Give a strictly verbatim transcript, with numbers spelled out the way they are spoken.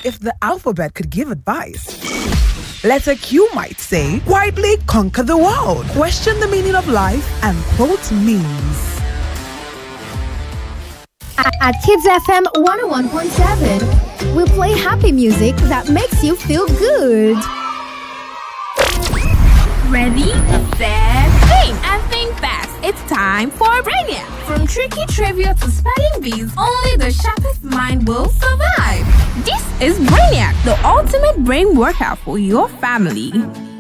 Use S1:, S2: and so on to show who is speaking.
S1: if the alphabet could give advice, letter Q might say, quietly conquer the world, question the meaning of life, and quote memes.
S2: At Kids F M one oh one point seven, we play happy music that makes you feel good.
S3: Ready, set, think, and think fast. It's time for Brainiac. From tricky trivia to spelling bees, only the sharpest mind will survive. This is Brainiac, the ultimate brain workout for your family.